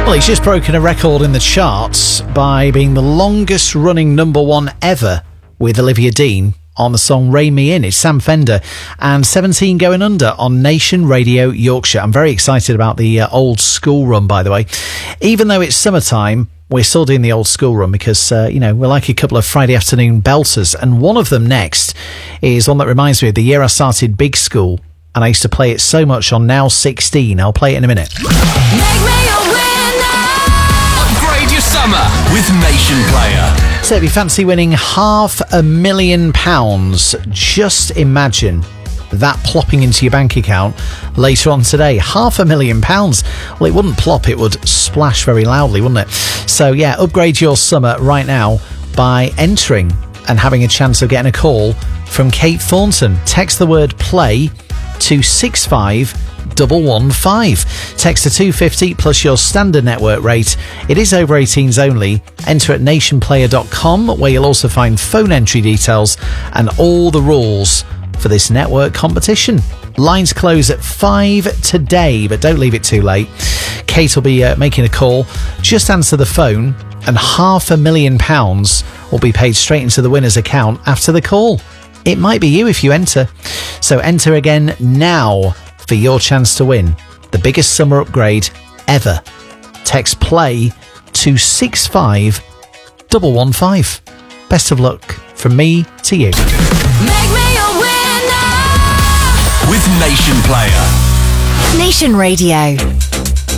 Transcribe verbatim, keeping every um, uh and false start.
Well, he's just broken a record in the charts by being the longest running number one ever with Olivia Dean on the song Rein Me In. It's Sam Fender and seventeen Going Under on Nation Radio Yorkshire. I'm very excited about the uh, old school run, by the way. Even though it's summertime, we're still doing the old school run because, uh, you know, we're like a couple of Friday afternoon belters. And one of them next is one that reminds me of the year I started Big School. And I used to play it so much on Now sixteen. I'll play it in a minute. Make me a winner. Upgrade your summer with Nation Player. So if you fancy winning half a million pounds, just imagine that plopping into your bank account later on today. Half a million pounds. Well, it wouldn't plop, it would splash very loudly, wouldn't it? So yeah, upgrade your summer right now by entering and having a chance of getting a call from Kate Thornton. Text the word play to six five one one five. Text to two fifty plus your standard network rate. It is over eighteens only. Enter at nation player dot com, where you'll also find phone entry details and all the rules for this network competition. Lines close at five today, but don't leave it too late. Kate will be uh, making a call. Just answer the phone and half a million pounds will be paid straight into the winner's account after the call. It might be you if you enter. So enter again now for your chance to win the biggest summer upgrade ever. Text play to six five one one five. Best of luck from me to you. Make me a winner with Nation Player. Nation Radio.